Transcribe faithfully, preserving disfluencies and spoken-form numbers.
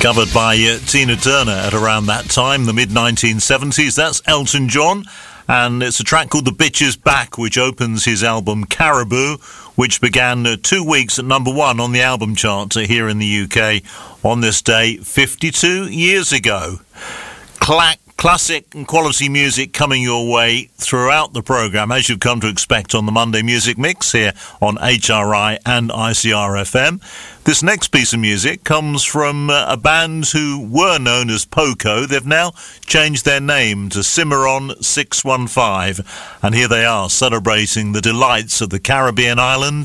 Covered by uh, Tina Turner at around that time, the mid nineteen seventies. That's Elton John, and it's a track called The Bitch Is Back, which opens his album Caribou, which began uh, two weeks at number one on the album chart uh, here in the U K on this day fifty-two years ago. Clack. Classic and quality music coming your way throughout the programme, as you've come to expect on the Monday Music Mix here on H R I and I C R F M. This next piece of music comes from uh, a band who were known as Poco. They've now changed their name to Cimarron six one five, and here they are celebrating the delights of the Caribbean island